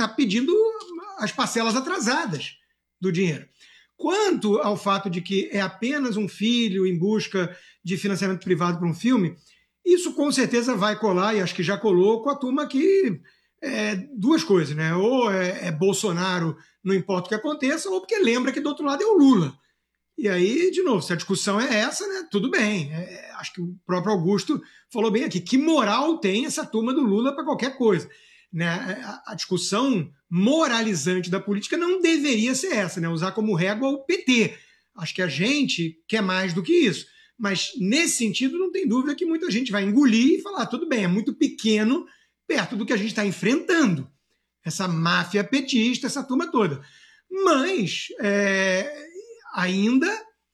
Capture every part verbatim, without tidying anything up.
está pedindo as parcelas atrasadas do dinheiro. Quanto ao fato de que é apenas um filho em busca de financiamento privado para um filme, isso com certeza vai colar, e acho que já colou, com a turma que é duas coisas, né? Ou é, é Bolsonaro, não importa o que aconteça, ou porque lembra que do outro lado é o Lula. E aí, de novo, se a discussão é essa, né, tudo bem. É, acho que o próprio Augusto falou bem aqui. Que moral tem essa turma do Lula para qualquer coisa? Né? A, a discussão moralizante da política não deveria ser essa, né? Usar como régua o P T. Acho que a gente quer mais do que isso. Mas, nesse sentido, não tem dúvida que muita gente vai engolir e falar, tudo bem, é muito pequeno perto do que a gente está enfrentando. Essa máfia petista, essa turma toda. Mas... É, ainda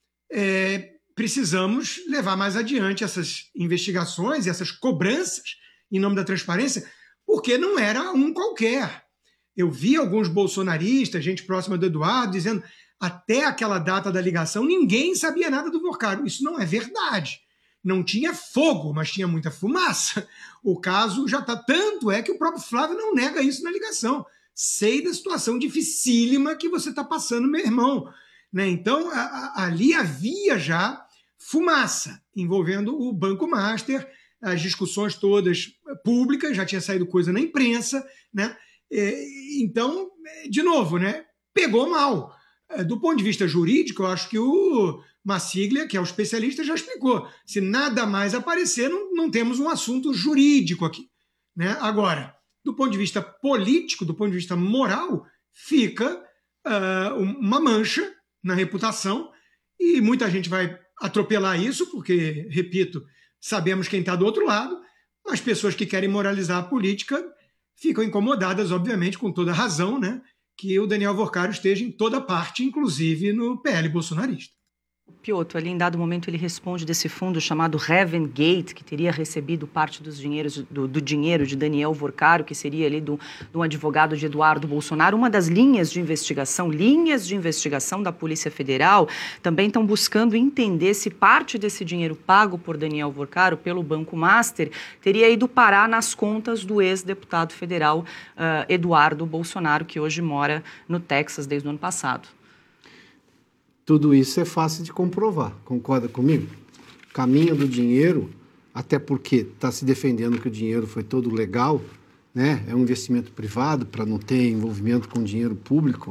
é, precisamos levar mais adiante essas investigações e essas cobranças em nome da transparência, porque não era um qualquer. Eu vi alguns bolsonaristas, gente próxima do Eduardo, dizendo até aquela data da ligação ninguém sabia nada do Vorcaro. Isso não é verdade. Não tinha fogo, mas tinha muita fumaça. O caso já está... Tanto é que o próprio Flávio não nega isso na ligação. Sei da situação dificílima que você está passando, meu irmão. Né? Então, a, a, ali havia já fumaça envolvendo o Banco Master, as discussões todas públicas, já tinha saído coisa na imprensa. Né? É, então, de novo, né? Pegou mal. É, do ponto de vista jurídico, eu acho que o Massiglia, que é o especialista, já explicou. Se nada mais aparecer, não, não temos um assunto jurídico aqui. Né? Agora, do ponto de vista político, do ponto de vista moral, fica uh, uma mancha na reputação, e muita gente vai atropelar isso, porque, repito, sabemos quem está do outro lado, as pessoas que querem moralizar a política ficam incomodadas, obviamente, com toda razão, né, que o Daniel Vorcaro esteja em toda parte, inclusive no P L bolsonarista. Piotr, ali em dado momento ele responde desse fundo chamado Heaven Gate, que teria recebido parte dos dinheiros, do, do dinheiro de Daniel Vorcaro, que seria ali do, do advogado de Eduardo Bolsonaro. Uma das linhas de investigação, linhas de investigação da Polícia Federal, também estão buscando entender se parte desse dinheiro pago por Daniel Vorcaro pelo Banco Master teria ido parar nas contas do ex-deputado federal uh, Eduardo Bolsonaro, que hoje mora no Texas desde o ano passado. Tudo isso é fácil de comprovar, concorda comigo? Caminho do dinheiro, até porque está se defendendo que o dinheiro foi todo legal, né? É um investimento privado para não ter envolvimento com dinheiro público.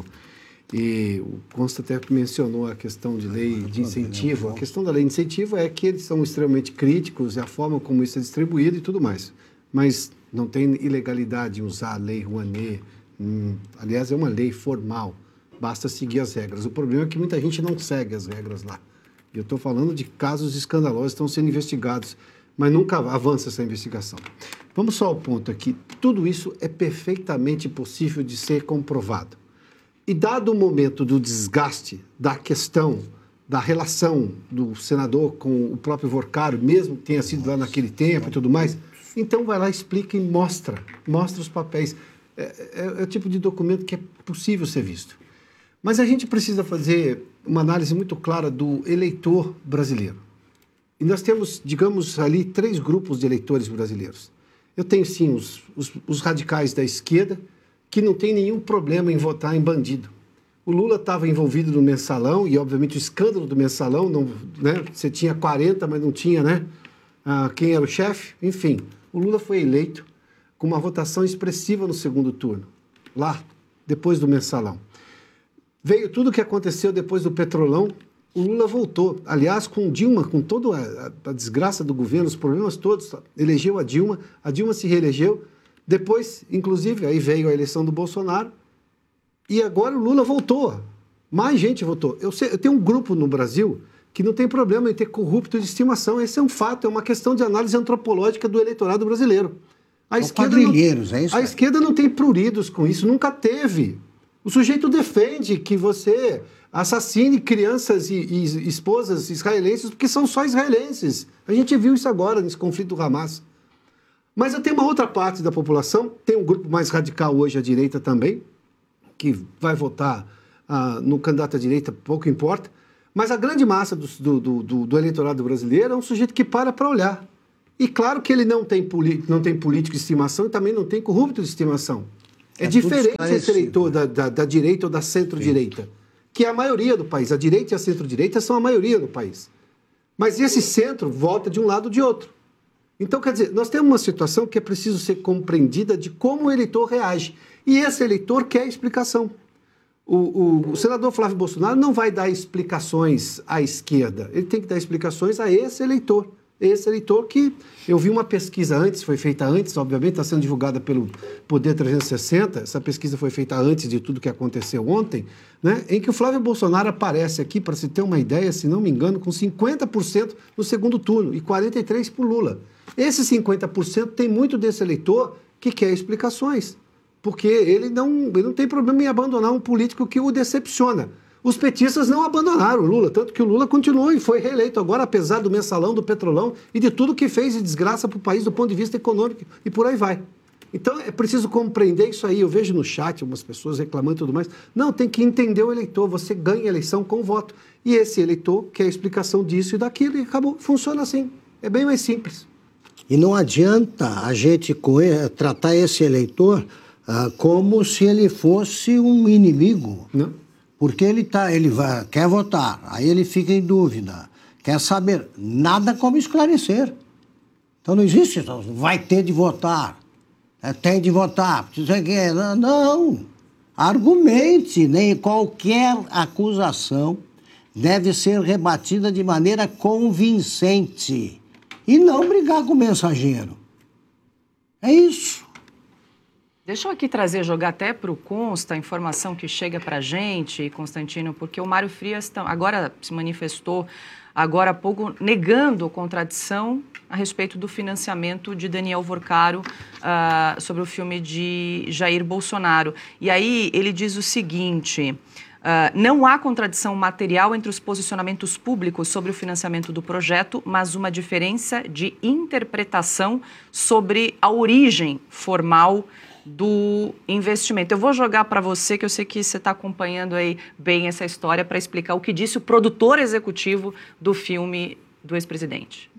E o Consta até mencionou a questão de lei de incentivo. A questão da lei de incentivo é que eles são extremamente críticos, a forma como isso é distribuído e tudo mais. Mas não tem ilegalidade em usar a lei Rouanet. Hum, aliás, é uma lei formal. Basta seguir as regras. O problema é que muita gente não segue as regras lá. Eu estou falando de casos escandalosos que estão sendo investigados, mas nunca avança essa investigação. Vamos só ao ponto aqui. Tudo isso é perfeitamente possível de ser comprovado. E dado o momento do desgaste da questão, da relação do senador com o próprio Vorcaro, mesmo que tenha sido lá naquele tempo e tudo mais, então vai lá, explica e mostra. Mostra os papéis. É, é, é o tipo de documento que é possível ser visto. Mas a gente precisa fazer uma análise muito clara do eleitor brasileiro. E nós temos, digamos, ali três grupos de eleitores brasileiros. Eu tenho, sim, os, os, os radicais da esquerda, que não tem nenhum problema em votar em bandido. O Lula estava envolvido no mensalão, e obviamente o escândalo do mensalão, não, né? Você tinha quarenta, mas não tinha, né? Ah, quem era o chefe? Enfim, o Lula foi eleito com uma votação expressiva no segundo turno, lá, depois do mensalão. Veio tudo o que aconteceu depois do Petrolão, o Lula voltou. Aliás, com Dilma, com toda a, a desgraça do governo, os problemas todos, elegeu a Dilma, a Dilma se reelegeu. Depois, inclusive, aí veio a eleição do Bolsonaro e agora o Lula voltou. Mais gente votou. Eu, sei, eu tenho um grupo no Brasil que não tem problema em ter corrupto de estimação. Esse é um fato, é uma questão de análise antropológica do eleitorado brasileiro. A, esquerda não, é isso, a esquerda não tem pruridos com isso, nunca teve. O sujeito defende que você assassine crianças e, e esposas israelenses porque são só israelenses. A gente viu isso agora nesse conflito do Hamas. Mas eu tenho uma outra parte da população, tem um grupo mais radical hoje à direita também, que vai votar ah, no candidato à direita, pouco importa, mas a grande massa do, do, do, do eleitorado brasileiro é um sujeito que para para olhar. E claro que ele não tem, não tem político de estimação e também não tem corrupto de estimação. É, é diferente esse eleitor da, da, da direita ou da centro-direita, que é a maioria do país. A direita e a centro-direita são a maioria do país. Mas esse centro volta de um lado ou de outro. Então, quer dizer, nós temos uma situação que é preciso ser compreendida de como o eleitor reage. E esse eleitor quer explicação. O, o, o senador Flávio Bolsonaro não vai dar explicações à esquerda. Ele tem que dar explicações a esse eleitor. Esse eleitor que eu vi uma pesquisa antes, foi feita antes, obviamente, está sendo divulgada pelo Poder trezentos e sessenta, essa pesquisa foi feita antes de tudo que aconteceu ontem, né, em que o Flávio Bolsonaro aparece aqui, para se ter uma ideia, se não me engano, com cinquenta por cento no segundo turno e quarenta e três por cento por Lula. Esse cinquenta por cento tem muito desse eleitor que quer explicações, porque ele não, ele não tem problema em abandonar um político que o decepciona. Os petistas não abandonaram o Lula, tanto que o Lula continuou e foi reeleito agora, apesar do mensalão, do petrolão e de tudo que fez de desgraça para o país do ponto de vista econômico e por aí vai. Então é preciso compreender isso aí. Eu vejo no chat algumas pessoas reclamando e tudo mais. Não, tem que entender o eleitor. Você ganha a eleição com o voto. E esse eleitor quer a explicação disso e daquilo e acabou. Funciona assim. É bem mais simples. E não adianta a gente tratar esse eleitor ah, como se ele fosse um inimigo. Não. Porque ele, tá, ele vai, quer votar, aí ele fica em dúvida, quer saber, nada como esclarecer. Então não existe, vai ter de votar, é, tem de votar, você quer, não, não, argumente, nem qualquer acusação deve ser rebatida de maneira convincente e não brigar com o mensageiro. É isso. Deixa eu aqui trazer, jogar até para o Consta a informação que chega para a gente, Constantino, porque o Mário Frias agora se manifestou, agora há pouco, negando contradição a respeito do financiamento de Daniel Vorcaro uh, sobre o filme de Jair Bolsonaro. E aí ele diz o seguinte: uh, não há contradição material entre os posicionamentos públicos sobre o financiamento do projeto, mas uma diferença de interpretação sobre a origem formal do investimento. Eu vou jogar para você, que eu sei que você está acompanhando aí bem essa história, para explicar o que disse o produtor executivo do filme do ex-presidente.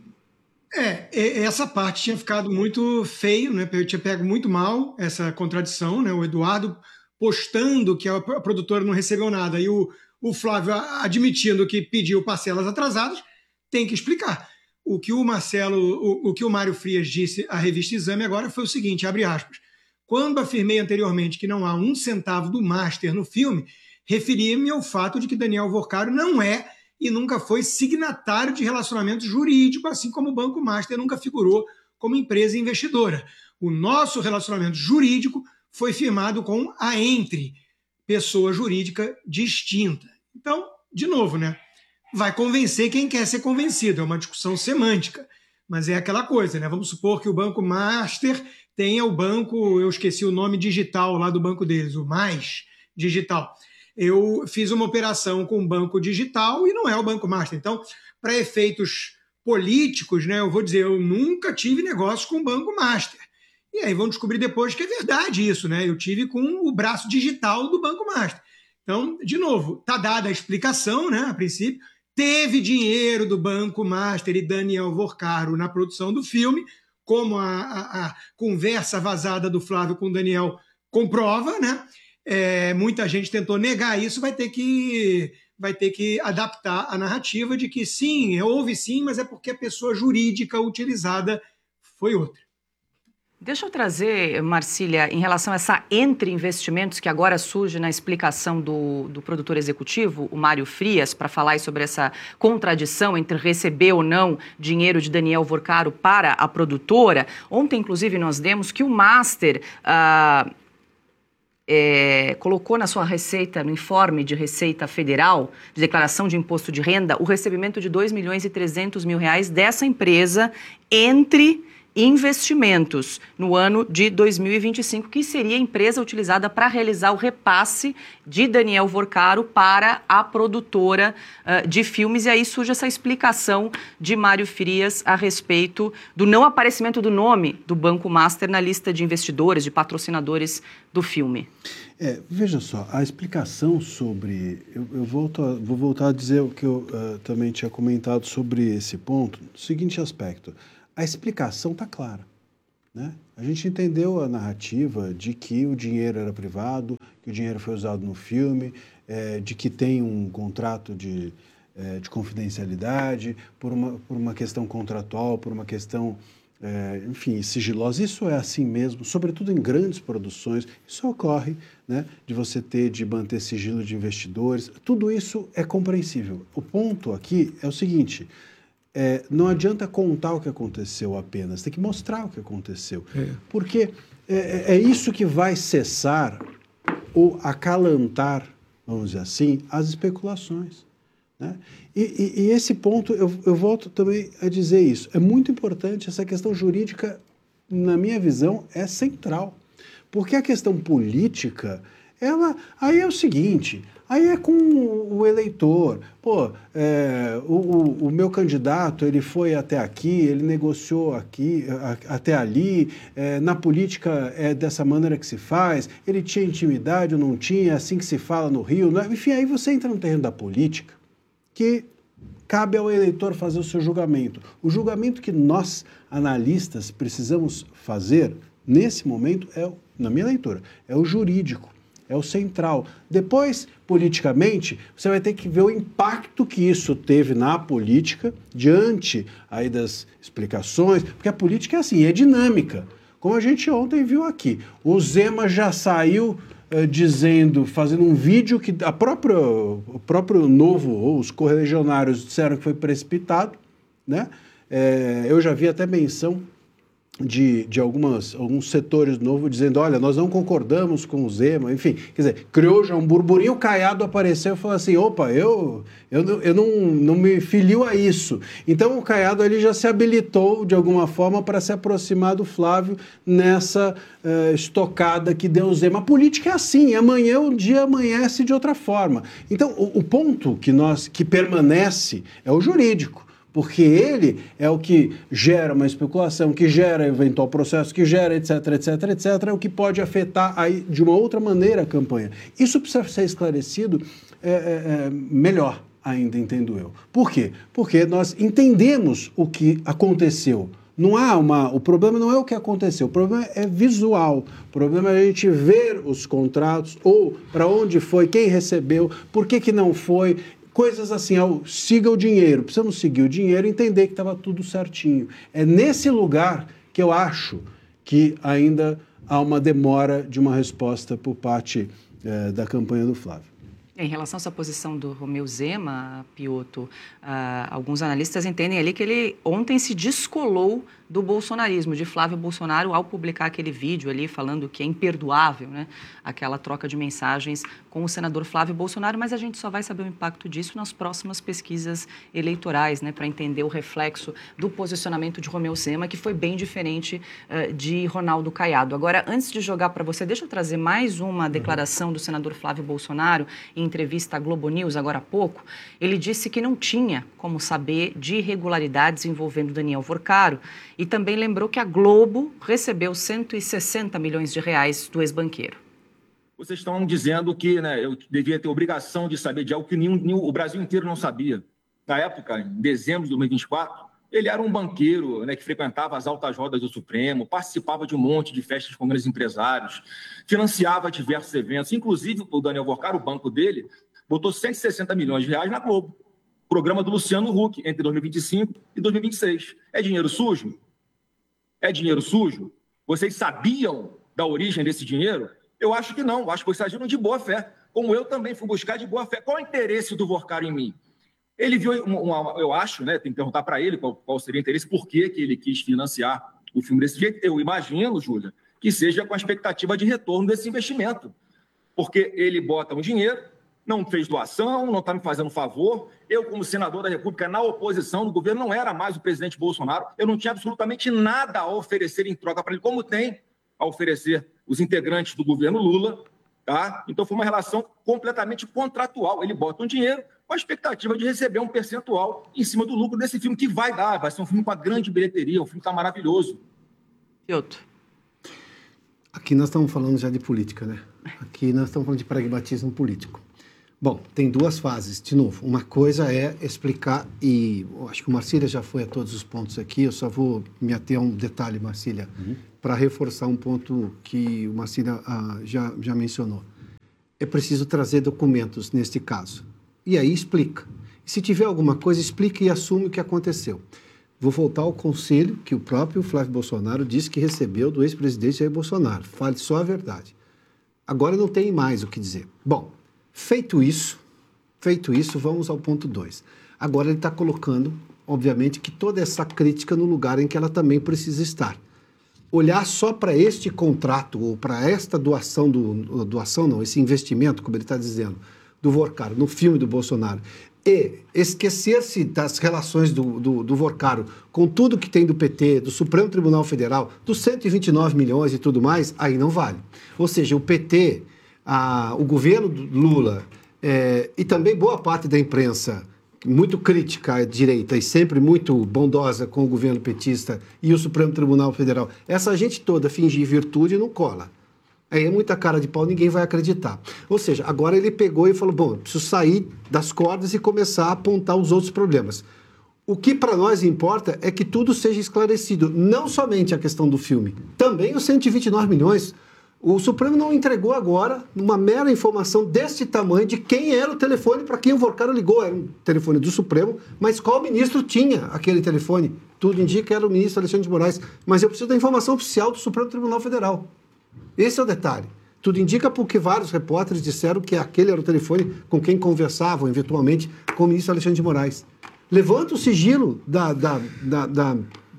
É, essa parte tinha ficado muito feio, né? Eu tinha pego muito mal essa contradição, né? O Eduardo postando que a produtora não recebeu nada e o, o Flávio admitindo que pediu parcelas atrasadas, tem que explicar. O que o Marcelo, o, o que o Mário Frias disse à revista Exame agora foi o seguinte, abre aspas: quando afirmei anteriormente que não há um centavo do Master no filme, referia-me ao fato de que Daniel Vorcaro não é e nunca foi signatário de relacionamento jurídico, assim como o Banco Master nunca figurou como empresa investidora. O nosso relacionamento jurídico foi firmado com a Entre, pessoa jurídica distinta. Então, de novo, né? Vai convencer quem quer ser convencido. É uma discussão semântica. Mas é aquela coisa, né? Vamos supor que o Banco Master tenha o banco, eu esqueci o nome digital lá do banco deles, o Mais Digital. Eu fiz uma operação com o banco digital e não é o Banco Master. Então, para efeitos políticos, né, eu vou dizer, eu nunca tive negócio com o Banco Master. E aí vão descobrir depois que é verdade isso, né? Eu tive com o braço digital do Banco Master. Então, de novo, está dada a explicação, né, a princípio. Teve dinheiro do Banco Master e Daniel Vorcaro na produção do filme, como a, a, a conversa vazada do Flávio com o Daniel comprova, né? É, muita gente tentou negar isso, vai ter que, vai ter que adaptar a narrativa de que sim, houve sim, mas é porque a pessoa jurídica utilizada foi outra. Deixa eu trazer, Marcília, em relação a essa entre investimentos que agora surge na explicação do, do produtor executivo, o Mário Frias, para falar sobre essa contradição entre receber ou não dinheiro de Daniel Vorcaro para a produtora. Ontem, inclusive, nós demos que o Master ah, é, colocou na sua receita, no informe de Receita Federal, de declaração de imposto de renda, o recebimento de dois milhões e trezentos mil reais dessa empresa entre investimentos no ano de dois mil e vinte e cinco, que seria a empresa utilizada para realizar o repasse de Daniel Vorcaro para a produtora uh, de filmes. E aí surge essa explicação de Mário Frias a respeito do não aparecimento do nome do Banco Master na lista de investidores, de patrocinadores do filme. É, veja só, a explicação sobre... Eu, eu volto a, vou voltar a dizer o que eu uh, também tinha comentado sobre esse ponto, no seguinte aspecto: a explicação está clara. né? A gente entendeu a narrativa de que o dinheiro era privado, que o dinheiro foi usado no filme, é, de que tem um contrato de, é, de confidencialidade, por uma, por uma questão contratual, por uma questão, é, enfim, sigilosa. Isso é assim mesmo, sobretudo em grandes produções. Isso ocorre, né, de você ter, de manter sigilo de investidores. Tudo isso é compreensível. O ponto aqui é o seguinte... É, não adianta contar o que aconteceu apenas, tem que mostrar o que aconteceu. É. Porque é, é isso que vai cessar ou acalantar, vamos dizer assim, as especulações, né? E, e, e esse ponto, eu, eu volto também a dizer isso, é muito importante, essa questão jurídica, na minha visão, é central. Porque a questão política, ela, aí é o seguinte... Aí é com o eleitor. Pô, é, o, o meu candidato, ele foi até aqui, ele negociou aqui, a, até ali, é, na política é dessa maneira que se faz, ele tinha intimidade ou não tinha, é assim que se fala no Rio. Né? Enfim, aí você entra no terreno da política, que cabe ao eleitor fazer o seu julgamento. O julgamento que nós, analistas, precisamos fazer, nesse momento, é, na minha leitura, é o jurídico. É o central. Depois, politicamente, você vai ter que ver o impacto que isso teve na política, diante aí das explicações, porque a política é assim, é dinâmica. Como a gente ontem viu aqui. O Zema já saiu uh, dizendo, fazendo um vídeo que a própria, o próprio Novo, ou os correligionários disseram que foi precipitado, né? É, eu já vi até menção de, de algumas, alguns setores novos dizendo, olha, nós não concordamos com o Zema, enfim, quer dizer, criou já um burburinho. O Caiado apareceu e falou assim, opa, eu, eu, eu não, não me filio a isso. Então o Caiado ali já se habilitou de alguma forma para se aproximar do Flávio nessa uh, estocada que deu o Zema. A política é assim, amanhã o dia amanhece de outra forma. Então o, o ponto que, nós, que permanece é o jurídico. Porque ele é o que gera uma especulação, que gera eventual processo, que gera etc, etc, etc, é o que pode afetar aí de uma outra maneira a campanha. Isso precisa ser esclarecido é, é, melhor ainda, entendo eu. Por quê? Porque nós entendemos o que aconteceu. Não há uma, o problema não é o que aconteceu, o problema é visual. O problema é a gente ver os contratos, ou para onde foi, quem recebeu, por que que não foi. Coisas assim, ao, siga o dinheiro. Precisamos seguir o dinheiro e entender que estava tudo certinho. É nesse lugar que eu acho que ainda há uma demora de uma resposta por parte é, da campanha do Flávio. Em relação a essa posição do Romeu Zema, Piotto, uh, alguns analistas entendem ali que ele ontem se descolou do bolsonarismo, de Flávio Bolsonaro, ao publicar aquele vídeo ali falando que é imperdoável, né, aquela troca de mensagens com o senador Flávio Bolsonaro, mas a gente só vai saber o impacto disso nas próximas pesquisas eleitorais, né, para entender o reflexo do posicionamento de Romeu Zema, que foi bem diferente uh, de Ronaldo Caiado. Agora, antes de jogar para você, deixa eu trazer mais uma declaração do senador Flávio Bolsonaro em entrevista à Globo News agora há pouco. Ele disse que não tinha como saber de irregularidades envolvendo Daniel Vorcaro e também lembrou que a Globo recebeu cento e sessenta milhões de reais do ex-banqueiro. Vocês estão dizendo que, né, eu devia ter obrigação de saber de algo que nenhum, nenhum, o Brasil inteiro não sabia. Na época, em dezembro de dois mil e vinte e quatro, ele era um banqueiro, né, que frequentava as altas rodas do Supremo, participava de um monte de festas com grandes empresários, financiava diversos eventos, inclusive o Daniel Vorcaro, o banco dele, botou cento e sessenta milhões de reais na Globo, programa do Luciano Huck, entre dois mil e vinte e cinco e dois mil e vinte e seis. É dinheiro sujo? É dinheiro sujo? Vocês sabiam da origem desse dinheiro? Eu acho que não, acho que vocês agiram de boa fé, como eu também fui buscar de boa fé. Qual é o interesse do Vorcaro em mim? Ele viu, uma, uma, eu acho, né, tem que perguntar para ele qual, qual seria o interesse, por que que ele quis financiar o filme desse jeito. Eu imagino, Júlia, que seja com a expectativa de retorno desse investimento, porque ele bota um dinheiro, não fez doação, não está me fazendo favor. Eu, como senador da República, na oposição do governo, não era mais o presidente Bolsonaro, eu não tinha absolutamente nada a oferecer em troca para ele, como tem a oferecer os integrantes do governo Lula, tá? Então foi uma relação completamente contratual. Ele bota um dinheiro com a expectativa de receber um percentual em cima do lucro desse filme, que vai dar, vai ser um filme com uma grande bilheteria, um filme que está maravilhoso. Piotto. Aqui nós estamos falando já de política, né? Aqui nós estamos falando de pragmatismo político. Bom, tem duas fases, de novo. Uma coisa é explicar, e acho que o Marcília já foi a todos os pontos aqui, eu só vou me ater a um detalhe, Marcília. Uhum. para reforçar um ponto que o Marcílio ah, já, já mencionou. É preciso trazer documentos neste caso. E aí explica. Se tiver alguma coisa, explica e assume o que aconteceu. Vou voltar ao conselho que o próprio Flávio Bolsonaro disse que recebeu do ex-presidente Jair Bolsonaro. Fale só a verdade. Agora não tem mais o que dizer. Bom, feito isso, feito isso, vamos ao ponto dois. Agora ele está colocando, obviamente, que toda essa crítica no lugar em que ela também precisa estar. Olhar só para este contrato ou para esta doação, do, doação não, esse investimento, como ele está dizendo, do Vorcaro, no filme do Bolsonaro, e esquecer-se das relações do, do, do Vorcaro com tudo que tem do P T, do Supremo Tribunal Federal, dos cento e vinte e nove milhões e tudo mais, aí não vale. Ou seja, o P T, a, o governo do Lula é, e também boa parte da imprensa, muito crítica à direita e sempre muito bondosa com o governo petista e o Supremo Tribunal Federal, essa gente toda fingir virtude não cola. Aí é muita cara de pau, ninguém vai acreditar. Ou seja, agora ele pegou e falou, bom, preciso sair das cordas e começar a apontar os outros problemas. O que para nós importa é que tudo seja esclarecido, não somente a questão do filme, também os cento e vinte e nove milhões. O Supremo não entregou agora uma mera informação deste tamanho de quem era o telefone para quem o Vorcaro ligou. Era um telefone do Supremo, mas qual ministro tinha aquele telefone? Tudo indica que era o ministro Alexandre de Moraes, mas eu preciso da informação oficial do Supremo Tribunal Federal. Esse é o detalhe. Tudo indica porque vários repórteres disseram que aquele era o telefone com quem conversavam, eventualmente, com o ministro Alexandre de Moraes. Levanta o sigilo da, da, da, da,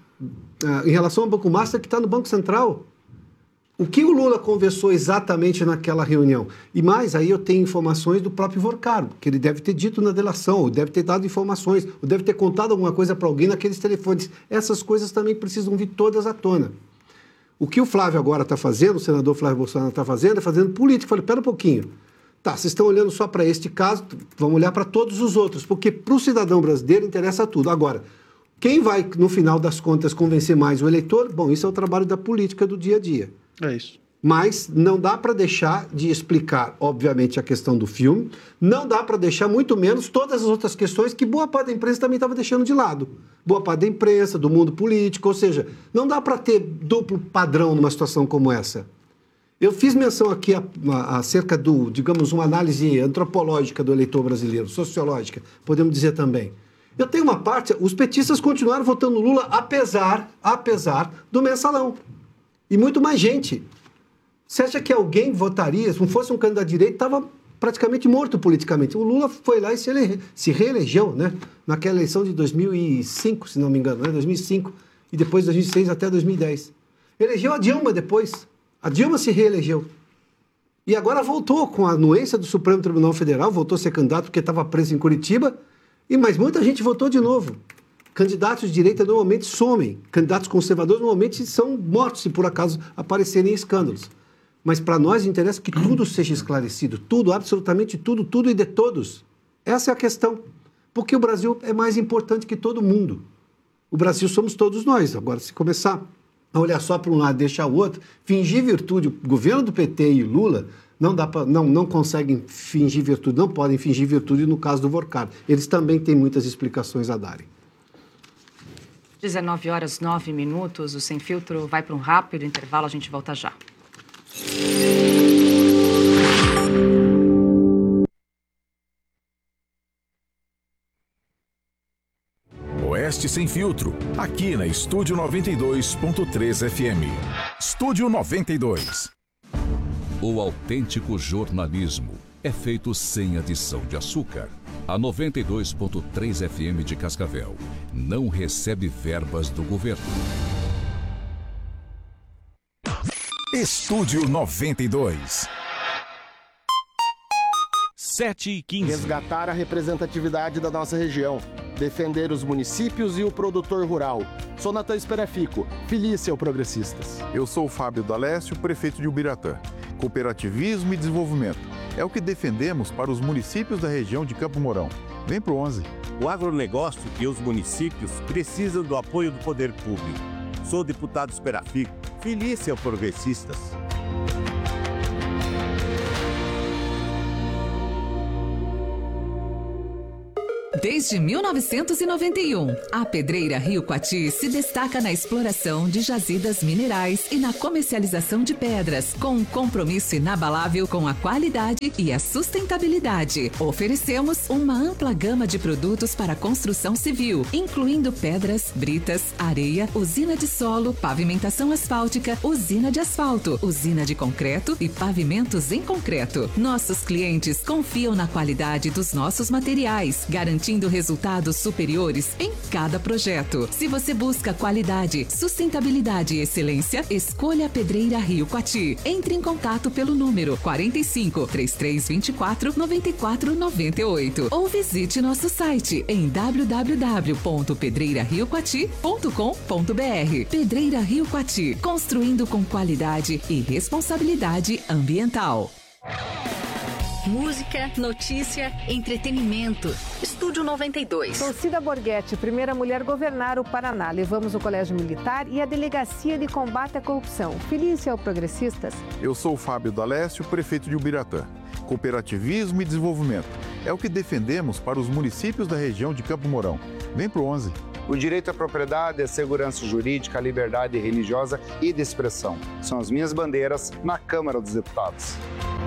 da, em relação ao Banco Master que está no Banco Central. O que o Lula conversou exatamente naquela reunião? E mais, aí eu tenho informações do próprio Vorcaro, que ele deve ter dito na delação, ou deve ter dado informações, ou deve ter contado alguma coisa para alguém naqueles telefones. Essas coisas também precisam vir todas à tona. O que o Flávio agora está fazendo, o senador Flávio Bolsonaro está fazendo, é fazendo política. Eu falei, pera um pouquinho. Tá, vocês estão olhando só para este caso, vamos olhar para todos os outros, porque para o cidadão brasileiro interessa tudo. Agora, quem vai, no final das contas, convencer mais o eleitor? Bom, isso é o trabalho da política do dia a dia. É isso. Mas não dá para deixar de explicar, obviamente, a questão do filme, não dá para deixar, muito menos, todas as outras questões que boa parte da imprensa também estava deixando de lado. Boa parte da imprensa, do mundo político, ou seja, não dá para ter duplo padrão numa situação como essa. Eu fiz menção aqui a, a, acerca do, digamos, uma análise antropológica do eleitor brasileiro, sociológica, podemos dizer também. Eu tenho uma parte, os petistas continuaram votando Lula apesar, apesar do mensalão. E muito mais gente. Você acha que alguém votaria, se não fosse um candidato de direita, estava praticamente morto politicamente. O Lula foi lá e se, ele, se reelegeu, né? Naquela eleição de dois mil e cinco, se não me engano, né? dois mil e cinco, e depois de dois mil e seis até dois mil e dez. Elegeu a Dilma depois. A Dilma se reelegeu. E agora voltou com a anuência do Supremo Tribunal Federal, voltou a ser candidato porque estava preso em Curitiba, e mas muita gente votou de novo. Candidatos de direita normalmente somem. Candidatos conservadores normalmente são mortos se por acaso aparecerem escândalos. Mas para nós interessa que tudo seja esclarecido, tudo, absolutamente tudo, tudo e de todos. Essa é a questão. Porque o Brasil é mais importante que todo mundo. O Brasil somos todos nós. Agora, se começar a olhar só para um lado e deixar o outro, fingir virtude, o governo do P T e Lula não, dá pra, não, não conseguem fingir virtude, não podem fingir virtude no caso do Vorcaro. Eles também têm muitas explicações a darem. dezenove horas, nove minutos, o Sem Filtro vai para um rápido intervalo, a gente volta já. Oeste Sem Filtro, aqui na Estúdio noventa e dois ponto três F M. Estúdio noventa e dois. O autêntico jornalismo é feito sem adição de açúcar. A noventa e dois ponto três F M de Cascavel não recebe verbas do governo. Estúdio noventa e dois. sete e quinze. Resgatar a representatividade da nossa região. Defender os municípios e o produtor rural. Sou Natan Esperafico, filie-se ao Progressistas. Eu sou o Fábio D'Alessio, prefeito de Ubiratã. Cooperativismo e desenvolvimento. É o que defendemos para os municípios da região de Campo Mourão. Vem pro onze. O agronegócio e os municípios precisam do apoio do poder público. Sou deputado Esperafico, filie-se ao Progressistas. Desde mil novecentos e noventa e um, a Pedreira Rio Coati se destaca na exploração de jazidas minerais e na comercialização de pedras, com um compromisso inabalável com a qualidade e a sustentabilidade. Oferecemos uma ampla gama de produtos para construção civil, incluindo pedras, britas, areia, usina de solo, pavimentação asfáltica, usina de asfalto, usina de concreto e pavimentos em concreto. Nossos clientes confiam na qualidade dos nossos materiais, garantindo resultados superiores em cada projeto. Se você busca qualidade, sustentabilidade e excelência, escolha a Pedreira Rio Coati. Entre em contato pelo número quarenta e cinco, trinta e três vinte e quatro, noventa e quatro noventa e oito ou visite nosso site em w w w ponto pedreira rio coati ponto com ponto b r. Pedreira Rio Coati, construindo com qualidade e responsabilidade ambiental. Música, notícia, entretenimento. Estúdio noventa e dois. Sou Cida Borghetti, primeira mulher a governar o Paraná. Levamos o Colégio Militar e a Delegacia de Combate à Corrupção. Felícia ao Progressistas. Eu sou o Fábio D'Alessio, prefeito de Ubiratã. Cooperativismo e desenvolvimento é o que defendemos para os municípios da região de Campo Mourão. Vem pro onze. O direito à propriedade, a segurança jurídica, a liberdade religiosa e de expressão são as minhas bandeiras na Câmara dos Deputados.